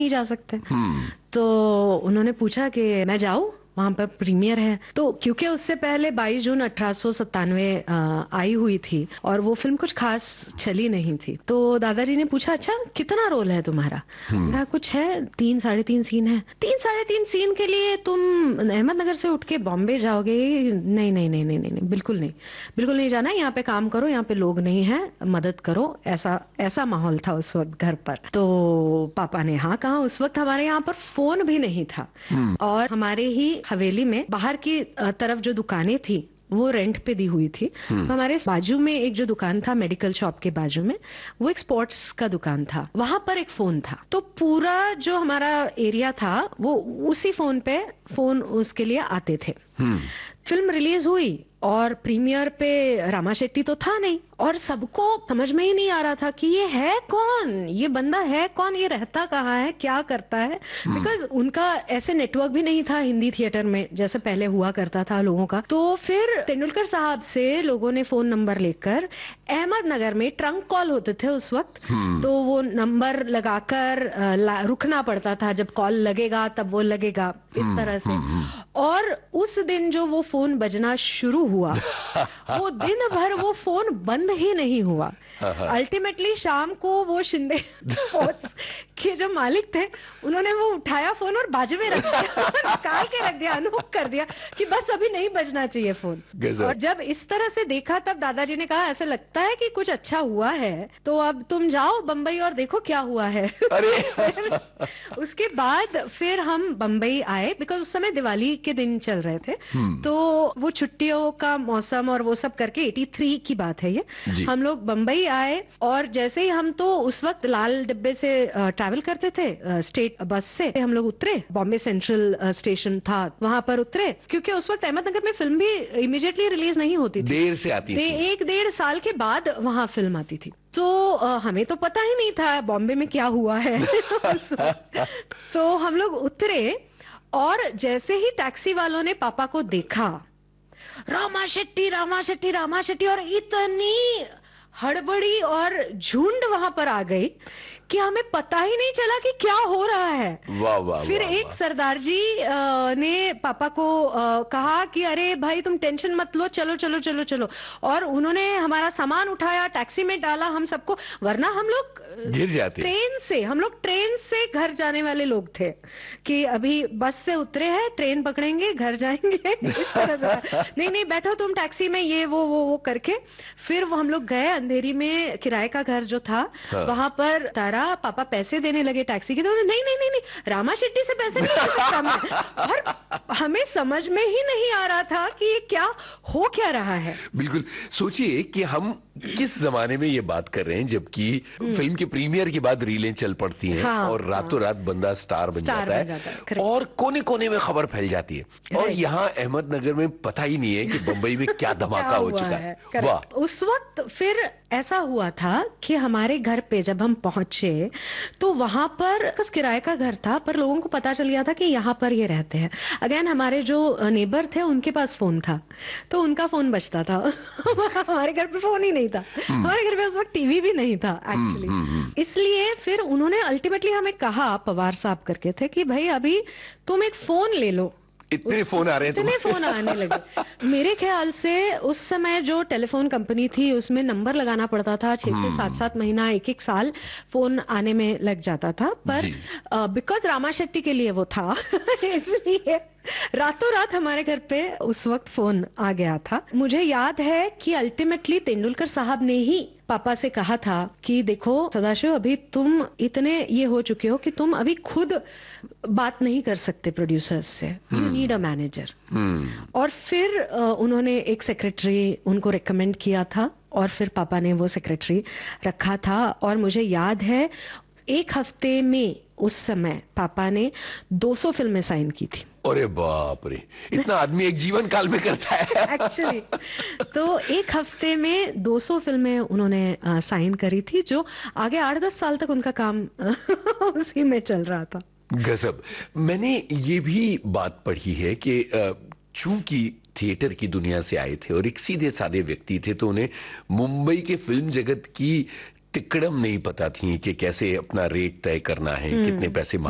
नहीं जा सकते। तो उन्होंने पूछा कि मैं जाऊं, वहां पर प्रीमियर है। तो क्योंकि उससे पहले 22 जून 1897 आई हुई थी और वो फिल्म कुछ खास चली नहीं थी, तो दादाजी ने पूछा, अच्छा कितना रोल है तुम्हारा? कहा कुछ है, 3-3.5 सीन है। 3-3.5 सीन के लिए तुम अहमदनगर से उठ के बॉम्बे जाओगे? नहीं नहीं नहीं नहीं नहीं नहीं, बिल्कुल नहीं, बिल्कुल नहीं जाना। यहाँ पे काम करो, यहाँ पे लोग नहीं है, मदद करो। ऐसा ऐसा माहौल था उस वक्त घर पर। तो पापा ने हाँ कहा। उस वक्त हमारे यहाँ पर फोन भी नहीं था और हमारे ही हवेली में बाहर की तरफ जो दुकानें थी वो रेंट पे दी हुई थी। तो हमारे बाजू में एक जो दुकान था, मेडिकल शॉप के बाजू में, वो एक स्पोर्ट्स का दुकान था। वहां पर एक फोन था। तो पूरा जो हमारा एरिया था वो उसी फोन उसके लिए आते थे। फिल्म रिलीज हुई और प्रीमियर पे रामा शेट्टी तो था नहीं और सबको समझ में ही नहीं आ रहा था कि ये है कौन, ये बंदा है कौन, ये रहता कहाँ है, क्या करता है। बिकॉज उनका ऐसे नेटवर्क भी नहीं था हिंदी थिएटर में जैसे पहले हुआ करता था लोगों का। तो फिर तेंदुलकर साहब से लोगों ने फोन नंबर लेकर, अहमदनगर में ट्रंक कॉल होते थे उस वक्त, तो वो नंबर लगाकर रुकना पड़ता था, जब कॉल लगेगा तब वो लगेगा, इस तरह से। और उस दिन जो वो फोन बजना शुरू हुआ वो दिन भर वो फोन बंद ही नहीं हुआ। अल्टीमेटली शाम को वो शिंदे के जो मालिक थे उन्होंने वो उठाया फोन और बाजू में रख दिया, निकाल के रख दिया, अनहोक कर दिया कि बस अभी नहीं बजना चाहिए फोन। और जब इस तरह से देखा तब दादाजी ने कहा, ऐसा लगता है कि कुछ अच्छा हुआ है, तो अब तुम जाओ बंबई और देखो क्या हुआ है। अरे उसके बाद फिर हम बंबई आए, बिकॉज उस समय दिवाली के दिन चल रहे थे। तो वो छुट्टियों का मौसम और वो सब करके 83 की बात है ये, हम लोग बंबई आए। और जैसे ही हम तो उस वक्त लाल डिब्बे से ट्रैवल करते थे, स्टेट बस से हम लोग उतरे, बॉम्बे सेंट्रल स्टेशन था, वहां पर उतरे, क्योंकि उस वक्त अहमदनगर में फिल्म भी इमीडिएटली रिलीज नहीं होती थी, देर से आती थी, 1-1.5 साल के बाद वहां फिल्म आती थी। तो हमें तो पता ही नहीं था बॉम्बे में क्या हुआ है। तो हम लोग उतरे और जैसे ही टैक्सी वालों ने पापा को देखा, रामा शेट्टी रामा शेट्टी रामा शेट्टी, और इतनी हड़बड़ी और झुंड वहां पर आ गई कि हमें पता ही नहीं चला कि क्या हो रहा है। वाह वाह। फिर एक सरदार जी ने पापा को कहा कि अरे भाई तुम टेंशन मत लो, चलो चलो चलो चलो। और उन्होंने हमारा सामान उठाया, टैक्सी में डाला हम सबको, वरना हम लोग गिर जाते। हम लोग ट्रेन से घर जाने वाले लोग थे कि अभी बस से उतरे हैं, ट्रेन पकड़ेंगे, घर जाएंगे, इस तरह से। नहीं नहीं बैठो तुम टैक्सी में, ये वो करके फिर वो हम लोग गए। अंधेरी में किराए का घर जो था वहां पर तारा, पापा पैसे देने लगे टैक्सी के, तो नहीं नहीं नहीं नहीं, रामा शेट्टी से पैसे नहीं दे सकता मैं। और हमें समझ में ही नहीं आ रहा था कि ये क्या हो क्या रहा है। बिल्कुल, सोचिए कि हम किस जमाने में ये बात कर रहे हैं, जबकि फिल्म के प्रीमियर के बाद रीलें चल पड़ती हैं और रातों रात बंदा स्टार बन जाता है और कोने कोने में खबर फैल जाती है। और यहाँ अहमदनगर में पता ही नहीं है कि बंबई में क्या धमाका हो चुका है। वाह। उस वक्त फिर ऐसा हुआ था कि हमारे घर पे जब हम पहुंचे तो वहां पर किराए का घर था, पर लोगों को पता चल गया था कि यहाँ पर ये रहते हैं। अगेन हमारे जो नेबर थे उनके पास फोन था, तो उनका फोन बजता था। हमारे घर पे फोन ही नहीं था, हमारे घर पे उस वक्त टीवी भी नहीं था एक्चुअली। इसलिए फिर उन्होंने अल्टीमेटली हमें कहा, पवार साहब करके थे, कि भाई अभी तुम एक फोन ले लो। इतने फोन आ रहे हैं, इतने फोन आने लगे। मेरे ख्याल से उस समय जो टेलीफोन कंपनी थी उसमें नंबर लगाना पड़ता था, 6-6, 7-7 महीना, 1-1 साल फोन आने में लग जाता था। पर बिकॉज रामा शेट्टी के लिए वो था इसलिए रातों रात हमारे घर पे उस वक्त फोन आ गया था। मुझे याद है कि अल्टीमेटली तेंदुलकर साहब ने ही पापा से कहा था कि देखो सदाशिव, अभी तुम इतने ये हो चुके हो कि तुम अभी खुद बात नहीं कर सकते प्रोड्यूसर्स से, यू नीड अ मैनेजर। और फिर उन्होंने एक सेक्रेटरी उनको रिकमेंड किया था और फिर पापा ने वो सेक्रेटरी रखा था। और मुझे याद है 1 हफ्ते में उस समय पापा ने 200 फिल्में साइन की थी। अरे बाप रे, इतना आदमी एक जीवन काल में करता है एक्चुअली। तो 1 हफ्ते में 200 फिल्में उन्होंने साइन करी थी, जो आगे 8-10 साल तक उनका काम उसी में चल रहा था। गजब। मैंने ये भी बात पढ़ी है कि चूंकि थिएटर की दुनिया से आए थे और एक सीधे साधे व्यक्ति थे, तो उन्हें मुंबई के फिल्म जगत की तिकड़म नहीं पता थी कि कैसे अपना रेट तय करना है, कितने पैसे